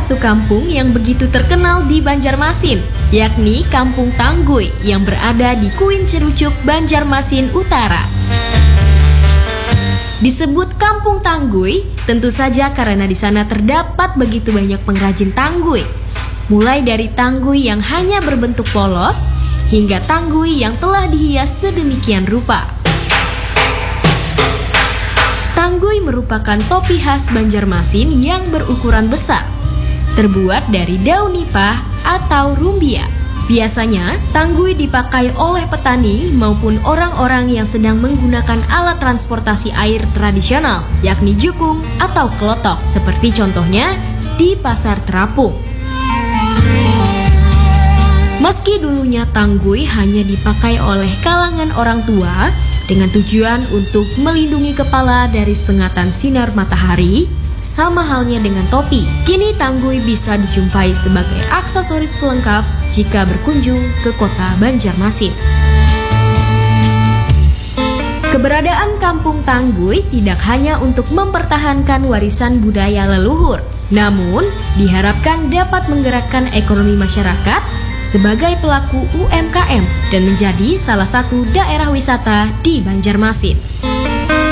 satu kampung yang begitu terkenal di Banjarmasin, yakni Kampung Tangguy yang berada di Kuin Cerucuk, Banjarmasin Utara. Disebut Kampung Tangguy, tentu saja karena di sana terdapat begitu banyak pengrajin tangguy. Mulai dari tangguy yang hanya berbentuk polos, hingga tangguy yang telah dihias sedemikian rupa. Tangguy merupakan topi khas Banjarmasin yang berukuran besar, terbuat dari daun nipah atau rumbia. Biasanya, tangguy dipakai oleh petani maupun orang-orang yang sedang menggunakan alat transportasi air tradisional, yakni jukung atau kelotok, seperti contohnya di Pasar Terapung. Meski dulunya tangguy hanya dipakai oleh kalangan orang tua, dengan tujuan untuk melindungi kepala dari sengatan sinar matahari, sama halnya dengan topi, kini tangguy bisa dijumpai sebagai aksesoris pelengkap jika berkunjung ke kota Banjarmasin. Keberadaan Kampung Tangguy tidak hanya untuk mempertahankan warisan budaya leluhur, namun diharapkan dapat menggerakkan ekonomi masyarakat sebagai pelaku UMKM dan menjadi salah satu daerah wisata di Banjarmasin.